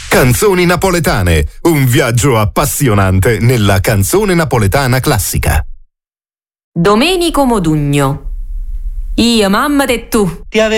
Canzoni napoletane, un viaggio appassionante nella canzone napoletana classica. Domenico Modugno. Io, mamma e tu. Ti